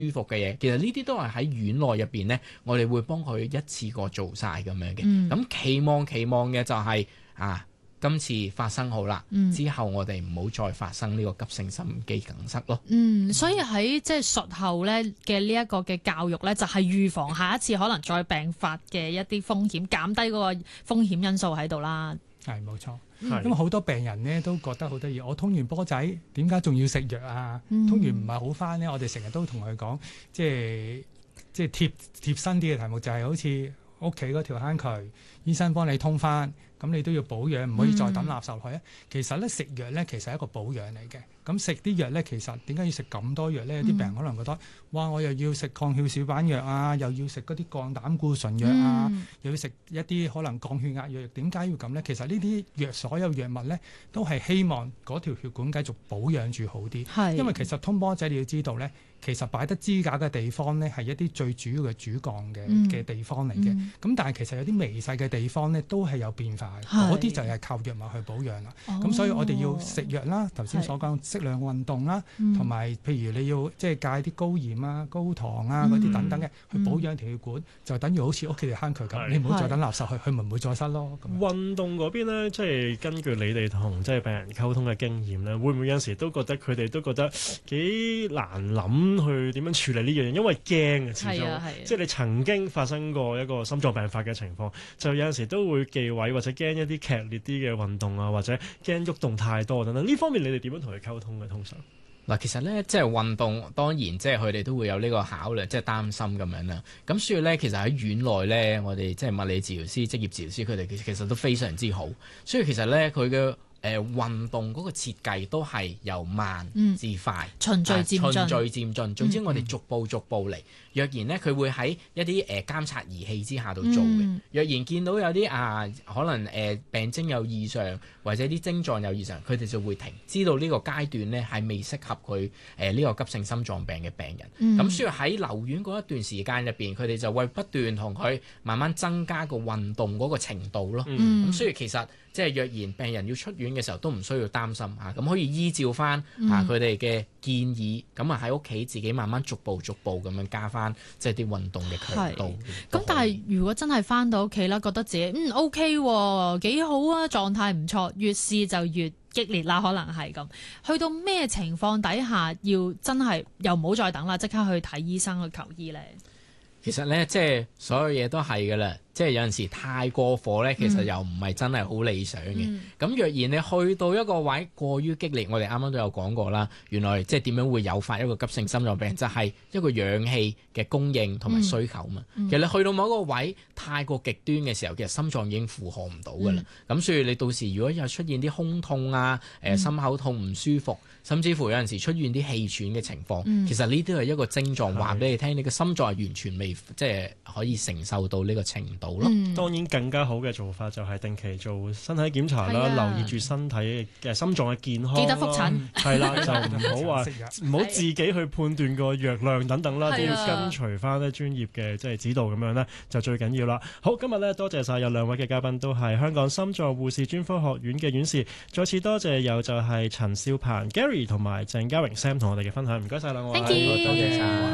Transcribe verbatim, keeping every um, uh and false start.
服嘅嘢，其實呢啲都係喺院內入邊呢，我哋會幫佢一次過做晒咁樣嘅。咁、 嗯、 期望期望嘅就係、是、啊，今次發生好啦， 嗯、 之後我哋唔好再發生呢個急性心肌梗塞咯。 嗯，所以喺即係術後咧嘅呢一個嘅教育咧，就係、是、預防下一次可能再病發嘅一啲風險，減低嗰個風險因素喺度啦。 係冇錯， 嗯、 因為好多病人咧都覺得好得意，我通完波仔點解仲要食藥啊？嗯、通完唔係好翻咧，我哋成日都同佢講，即係即係貼貼身啲嘅題目，就係好似屋企嗰條坑渠，醫生幫你通翻，咁你都要保養，唔可以再抌垃圾落去啊！嗯、其實咧食藥咧，其實係一個保養嚟嘅。咁食啲藥咧，其實點解要食咁多藥咧？有啲病人可能覺得，哇！我又要食抗血小板藥啊，又要食嗰啲降膽固醇藥啊，嗯、又要食一啲可能降血壓藥，點解要咁咧？其實呢啲藥，所有藥物咧，都係希望嗰條血管繼續保養住好啲。係，因為其實通波仔你要知道咧，其實擺得支架嘅地方咧，係一啲最主要嘅主幹嘅嘅地方嚟嘅。咁、嗯、但係其實有啲微細嘅地方咧，都係有變化嘅。嗰啲就係靠藥物去保養啦。咁、哦、所以我哋要食藥啦，頭先所講適量運動啦，同埋、嗯、譬如你要即係戒啲高鹽啊、高糖啊嗰啲、嗯、等等嘅，去保養條血管，就等於好似屋企條坑渠咁，你唔好再等垃圾去，佢咪唔會再塞咯。咁運動嗰邊咧，即係根據你哋同即係病人溝通嘅經驗咧，會唔會有陣時都覺得佢哋都覺得幾難諗去點樣處理呢樣嘢？因為驚啊，始終、啊啊、即係你曾經發生過一個心臟病發嘅情況，就有陣時都會忌諱或者驚一啲劇烈啲嘅運動啊，或者驚喐動太多等等。呢方面你哋點樣同佢溝通嘅？通常嗱，其實咧，即係運動當然即係佢哋都會有呢個考慮，即係擔心咁樣啦。咁所以咧，其實喺院內咧，我哋即係物理治療師、職業治療師，佢哋其實都非常之好。所以其實咧，佢嘅誒運動嗰個設計都係由慢至快， 嗯、循序漸進。 循序漸進。總之，我哋逐步逐步嚟。若然呢，佢會喺一啲誒、呃、監察儀器之下度做嘅。嗯、若然見到有啲啊，可能誒、呃、病徵有異常，或者啲症狀有異常，佢哋就會停，知道呢個階段呢係未適合佢誒呢個急性心臟病嘅病人。咁、嗯、所以喺留院嗰一段時間入邊，佢哋就會不斷同佢慢慢增加個運動嗰個程度咯。咁、嗯嗯、所以其實即係若然病人要出院嘅時候，都唔需要擔心嚇，咁、啊、可以依照翻嚇佢哋嘅建議，咁啊喺屋企自己慢慢逐步逐步咁樣加翻。即係啲運動嘅強度。 咁但係如果真係翻到屋企啦，覺得自己嗯 OK 喎，幾好啊，狀態唔錯，越試就越激烈啦，可能係咁。去到咩情況底下要真係又唔好再等啦，即刻去睇醫生去求醫咧？ 其實咧，即係所有嘢都係噶啦。即係有陣時太過火咧，其實又唔係真係好理想嘅。咁、嗯、若然你去到一個位過於激烈，我哋啱啱都有講過啦。原來即係點樣會誘發一個急性心臟病，嗯、就係一個氧氣嘅供應同埋需求嘛。嗯、其實你去到某一個位太過極端嘅時候，其實心臟已經負荷唔到噶啦。咁、嗯、所以你到時如果有出現啲胸痛啊、誒、呃、心口痛唔舒服，甚至乎有陣時出現啲氣喘嘅情況，嗯、其實呢啲係一個症狀，話俾你聽，你嘅心臟係完全未即係可以承受到呢個程度。 嗯、當然更加好嘅做法就係定期做身體檢查啦，啊、留意住身體嘅心臟嘅健康， 記得覆診， 係啦，就唔好話唔好自己去判斷個藥量等等啦，都要跟隨翻咧專業嘅即係指導咁樣咧，就最緊要啦。好，今日咧多謝晒有兩位嘅嘉賓，都係香港心臟護士專科學院嘅院士，再次多謝有就係陳少鵬 Gary 同埋鄭家榮 Sam 同我哋嘅分享，唔該晒兩位， Thank you. 多謝晒。